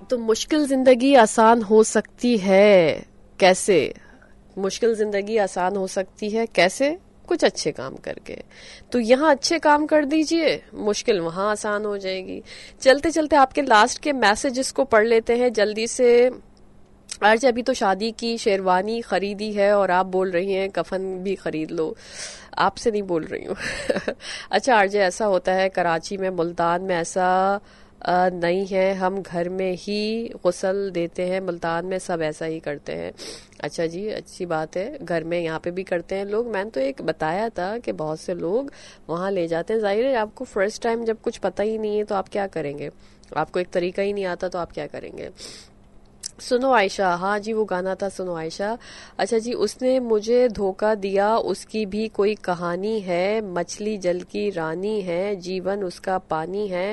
تو مشکل زندگی آسان ہو سکتی ہے کیسے؟ مشکل زندگی آسان ہو سکتی ہے کیسے؟ کچھ اچھے کام کر کے. تو یہاں اچھے کام کر دیجئے، مشکل وہاں آسان ہو جائے گی. چلتے چلتے آپ کے لاسٹ کے میسجز کو پڑھ لیتے ہیں جلدی سے. آج ابھی تو شادی کی شیروانی خریدی ہے اور آپ بول رہی ہیں کفن بھی خرید لو. آپ سے نہیں بول رہی ہوں. اچھا آرجے، ایسا ہوتا ہے کراچی میں، ملتان میں ایسا نہیں ہے، ہم گھر میں ہی غسل دیتے ہیں. ملتان میں سب ایسا ہی کرتے ہیں. اچھا جی، اچھی بات ہے. گھر میں یہاں پہ بھی کرتے ہیں لوگ. میں نے تو ایک بتایا تھا کہ بہت سے لوگ وہاں لے جاتے ہیں. ظاہر ہے آپ کو فرسٹ ٹائم جب کچھ پتہ ہی نہیں ہے تو آپ کیا کریں گے؟ آپ کو ایک طریقہ ہی نہیں آتا تو آپ کیا کریں گے؟ سنو عائشہ، ہاں جی وہ گانا تھا سنو عائشہ. اچھا جی، اس نے مجھے دھوکہ دیا، اس کی بھی کوئی کہانی ہے، مچھلی جل کی رانی ہے، جیون اس کا پانی ہے،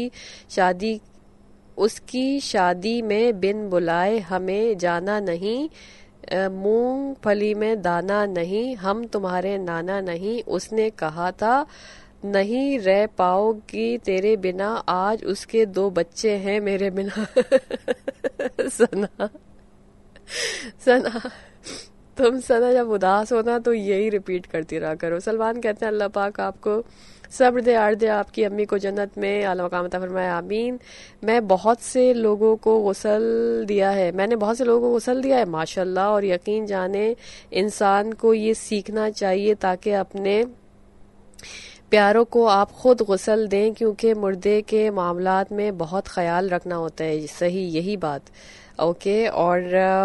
اس کی شادی میں بن بلائے ہمیں جانا نہیں، مونگ پھلی میں دانا نہیں، ہم تمہارے نانا نہیں. اس نے کہا تھا نہیں رہ پاؤ گی تیرے بنا، آج اس کے 2 بچے ہیں میرے بنا. سنا تم سنا جب اداس ہونا تو یہی ریپیٹ کرتی رہا کرو. سلمان کہتے ہیں اللہ پاک آپ کو صبر دے، عار دے، آپ کی امی کو جنت میں اعلی مقام عطا فرمائے، آمین. میں نے بہت سے لوگوں کو غسل دیا ہے ماشاءاللہ، اور یقین جانے انسان کو یہ سیکھنا چاہیے تاکہ اپنے پیاروں کو آپ خود غسل دیں، کیونکہ مردے کے معاملات میں بہت خیال رکھنا ہوتا ہے. صحیح، یہی بات. اوکے. اور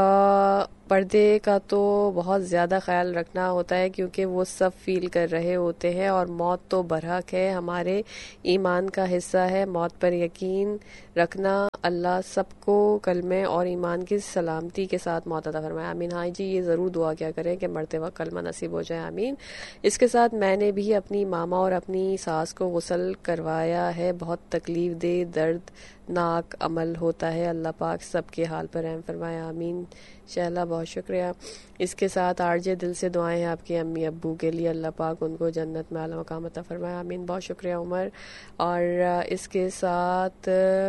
پردے کا تو بہت زیادہ خیال رکھنا ہوتا ہے کیونکہ وہ سب فیل کر رہے ہوتے ہیں، اور موت تو برحق ہے، ہمارے ایمان کا حصہ ہے. موت پر یقین رکھنا. اللہ سب کو کلمے اور ایمان کی سلامتی کے ساتھ موت عطا فرمائے، آمین. ہاں جی، یہ ضرور دعا کیا کریں کہ مرتے وقت کلمہ نصیب ہو جائے، آمین. اس کے ساتھ میں نے بھی اپنی ماما اور اپنی ساس کو غسل کروایا ہے، بہت تکلیف دے دردناک عمل ہوتا ہے. اللہ پاک سب کے حال پر رحم فرمائے، آمین. شہلا بہت شکریہ. اس کے ساتھ آرجے دل سے دعائیں ہیں آپ کے امی ابو کے لیے، اللہ پاک ان کو جنت میں اعلی مقام عطا فرمائے، آمین. بہت شکریہ عمر. اور اس کے ساتھ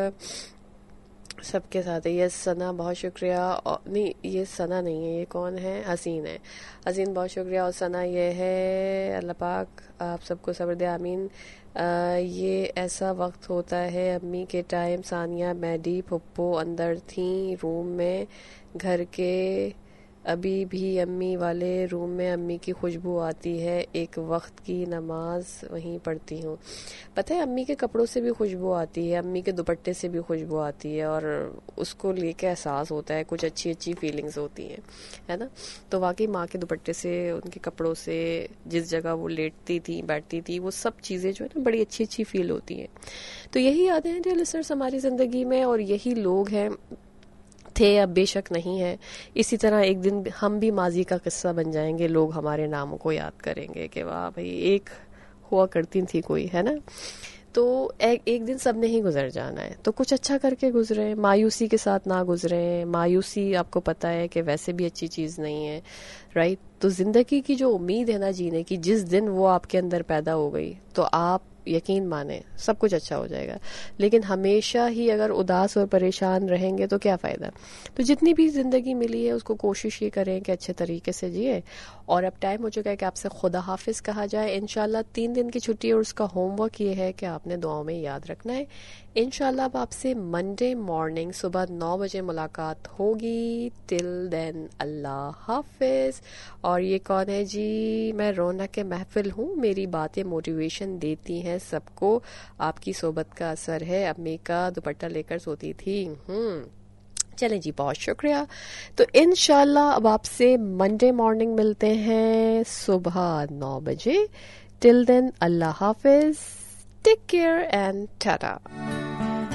سب کے ساتھ یہ ثنا بہت شکریہ. نہیں یہ ثنا نہیں ہے، یہ کون ہے؟ حسین ہے. حسین بہت شکریہ. اور ثنا یہ ہے اللہ پاک آپ سب کو صبر دے، آمین. یہ ایسا وقت ہوتا ہے امی کے ٹائم ثانیہ میڈی پھپھو اندر تھیں روم میں گھر کے، ابھی بھی امی والے روم میں امی کی خوشبو آتی ہے، ایک وقت کی نماز وہیں پڑھتی ہوں. پتہ ہے امی کے کپڑوں سے بھی خوشبو آتی ہے، امی کے دوپٹے سے بھی خوشبو آتی ہے، اور اس کو لے کے احساس ہوتا ہے، کچھ اچھی اچھی فیلنگز ہوتی ہیں، ہے نا. تو واقعی ماں کے دوپٹے سے، ان کے کپڑوں سے، جس جگہ وہ لیٹتی تھی بیٹھتی تھی، وہ سب چیزیں جو ہے نا بڑی اچھی اچھی فیل ہوتی ہیں. تو یہی یادیں ہیں ڈیئر لسنرز ہماری زندگی میں، اور یہی لوگ ہیں، تھے اب بے شک نہیں ہے. اسی طرح ایک دن ہم بھی ماضی کا قصہ بن جائیں گے، لوگ ہمارے ناموں کو یاد کریں گے کہ واہ بھئی ایک ہوا کرتی تھی کوئی، ہے نا. تو ایک دن سب نے ہی گزر جانا ہے، تو کچھ اچھا کر کے گزریں، مایوسی کے ساتھ نہ گزریں. مایوسی آپ کو پتہ ہے کہ ویسے بھی اچھی چیز نہیں ہے، رائٹ. تو زندگی کی جو امید ہے نا جینے کی، جس دن وہ آپ کے اندر پیدا ہو گئی تو آپ یقین مانیں سب کچھ اچھا ہو جائے گا. لیکن ہمیشہ ہی اگر اداس اور پریشان رہیں گے تو کیا فائدہ. تو جتنی بھی زندگی ملی ہے اس کو کوشش یہ کریں کہ اچھے طریقے سے جیے. اور اب ٹائم ہو چکا ہے کہ آپ سے خدا حافظ کہا جائے. انشاءاللہ 3 دن کی چھٹی اور اس کا ہوم ورک یہ ہے کہ آپ نے دعاؤں میں یاد رکھنا ہے. انشاءاللہ اب آپ سے منڈے مارننگ صبح 9 بجے ملاقات ہوگی. ٹل دین اللہ حافظ. اور یہ کون ہے جی؟ میں رونق محفل ہوں، میری باتیں موٹیویشن دیتی ہیں سب کو، آپ کی صحبت کا اثر ہے، امی کا دوپٹہ لے کر سوتی تھی. چلیں جی بہت شکریہ. تو انشاءاللہ اب آپ سے منڈے مارننگ ملتے ہیں صبح 9 بجے. ٹل دین اللہ حافظ. Take care and Tata.